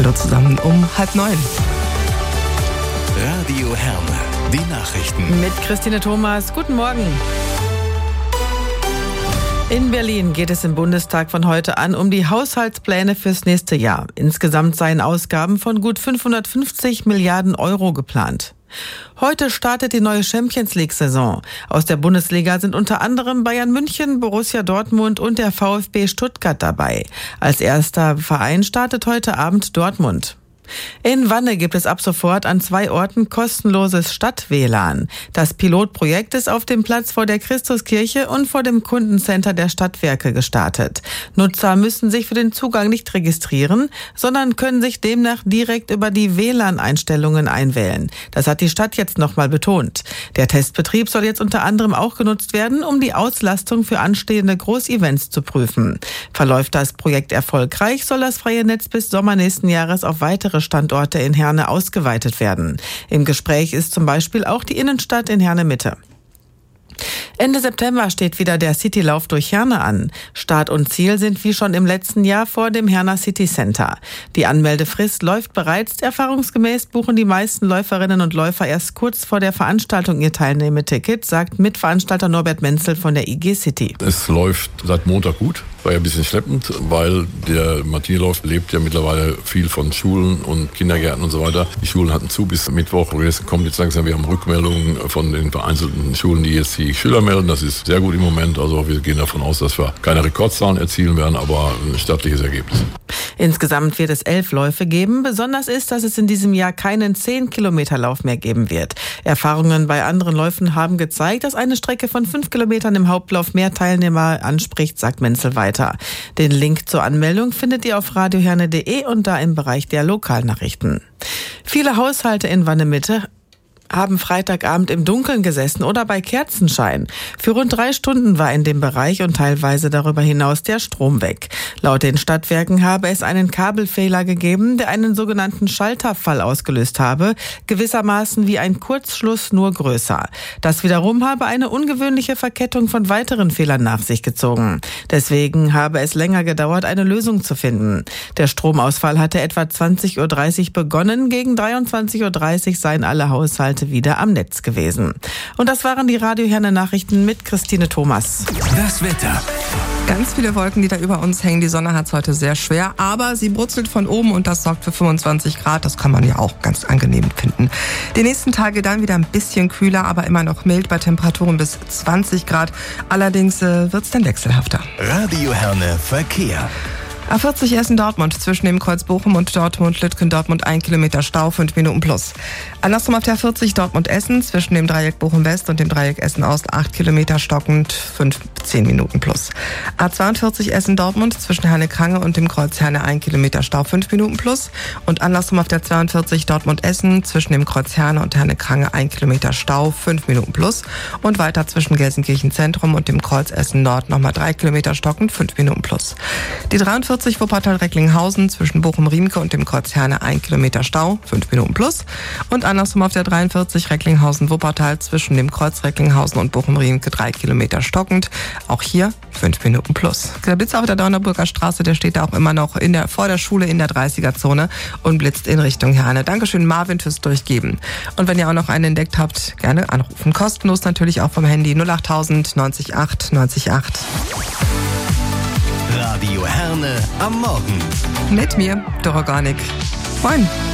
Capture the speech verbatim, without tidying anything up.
Hallo zusammen um halb neun. Radio Herne, die Nachrichten. Mit Christine Thomas, guten Morgen. In Berlin geht es im Bundestag von heute an um die Haushaltspläne fürs nächste Jahr. Insgesamt seien Ausgaben von gut fünfhundertfünfzig Milliarden Euro geplant. Heute startet die neue Champions-League-Saison. Aus der Bundesliga sind unter anderem Bayern München, Borussia Dortmund und der VfB Stuttgart dabei. Als erster Verein startet heute Abend Dortmund. In Wanne gibt es ab sofort an zwei Orten kostenloses Stadt-W L A N. Das Pilotprojekt ist auf dem Platz vor der Christuskirche und vor dem Kundencenter der Stadtwerke gestartet. Nutzer müssen sich für den Zugang nicht registrieren, sondern können sich demnach direkt über die W L A N-Einstellungen einwählen. Das hat die Stadt jetzt nochmal betont. Der Testbetrieb soll jetzt unter anderem auch genutzt werden, um die Auslastung für anstehende Großevents zu prüfen. Verläuft das Projekt erfolgreich, soll das freie Netz bis Sommer nächsten Jahres auf weitere Standorte in Herne ausgeweitet werden. Im Gespräch ist zum Beispiel auch die Innenstadt in Herne Mitte. Ende September steht wieder der Citylauf durch Herne an. Start und Ziel sind wie schon im letzten Jahr vor dem Herner City Center. Die Anmeldefrist läuft bereits. Erfahrungsgemäß buchen die meisten Läuferinnen und Läufer erst kurz vor der Veranstaltung ihr Teilnehmeticket, sagt Mitveranstalter Norbert Menzel von der I G City. Es läuft seit Montag gut. War ja ein bisschen schleppend, weil der Martinilauf lebt ja mittlerweile viel von Schulen und Kindergärten und so weiter. Die Schulen hatten zu bis Mittwoch. Jetzt kommt jetzt langsam, wir haben Rückmeldungen von den vereinzelten Schulen, die jetzt die Schüler melden. Das ist sehr gut im Moment. Also wir gehen davon aus, dass wir keine Rekordzahlen erzielen werden, aber ein stattliches Ergebnis. Insgesamt wird es elf Läufe geben. Besonders ist, dass es in diesem Jahr keinen zehn Kilometer Lauf mehr geben wird. Erfahrungen bei anderen Läufen haben gezeigt, dass eine Strecke von fünf Kilometern im Hauptlauf mehr Teilnehmer anspricht, sagt Menzel weiter. Den Link zur Anmeldung findet ihr auf radioherne punkt de und da im Bereich der Lokalnachrichten. Viele Haushalte in Wanne-Mitte haben Freitagabend im Dunkeln gesessen oder bei Kerzenschein. Für rund drei Stunden war in dem Bereich und teilweise darüber hinaus der Strom weg. Laut den Stadtwerken habe es einen Kabelfehler gegeben, der einen sogenannten Schalterfall ausgelöst habe, gewissermaßen wie ein Kurzschluss, nur größer. Das wiederum habe eine ungewöhnliche Verkettung von weiteren Fehlern nach sich gezogen. Deswegen habe es länger gedauert, eine Lösung zu finden. Der Stromausfall hatte etwa zwanzig Uhr dreißig begonnen, gegen dreiundzwanzig Uhr dreißig seien alle Haushalte wieder am Netz gewesen. Und das waren die Radio Herne Nachrichten mit Christine Thomas. Das Wetter. Ganz viele Wolken, die da über uns hängen. Die Sonne hat es heute sehr schwer, aber sie brutzelt von oben und das sorgt für fünfundzwanzig Grad. Das kann man ja auch ganz angenehm finden. Die nächsten Tage dann wieder ein bisschen kühler, aber immer noch mild bei Temperaturen bis zwanzig Grad. Allerdings äh, wird es dann wechselhafter. Radio Herne Verkehr. A vierzig Essen-Dortmund zwischen dem Kreuz Bochum und Dortmund, Lütgendortmund ein Kilometer Stau, fünf Minuten plus. Andersrum auf der vierzig Dortmund-Essen zwischen dem Dreieck Bochum-West und dem Dreieck Essen-Ost, acht Kilometer stockend, fünf, zehn Minuten plus. A zweiundvierzig Essen-Dortmund zwischen Herne-Krange und dem Kreuz Herne ein Kilometer Stau, fünf Minuten plus. Und andersrum auf der zweiundvierzig Dortmund-Essen zwischen dem Kreuz Herne und Herne-Krange ein Kilometer Stau, fünf Minuten plus. Und weiter zwischen Gelsenkirchen Zentrum und dem Kreuz Essen-Nord nochmal drei Kilometer stockend, fünf Minuten plus. Die dreiundvierzig Wuppertal-Recklinghausen zwischen Bochum-Riemke und dem Kreuz Herne ein Kilometer Stau, fünf Minuten plus. Und andersrum auf der dreiundvierzig Recklinghausen-Wuppertal zwischen dem Kreuz Recklinghausen und Bochum-Riemke drei Kilometer stockend, auch hier fünf Minuten plus. Der Blitz auf der Dornerburger Straße, der steht da auch immer noch in der, vor der Schule in der dreißiger-Zone und blitzt in Richtung Herne. Dankeschön Marvin fürs Durchgeben. Und wenn ihr auch noch einen entdeckt habt, gerne anrufen. Kostenlos natürlich auch vom Handy null achttausend neunzig acht neunzig acht. Radio Herne am Morgen. Mit mir, Doroganik. Moin.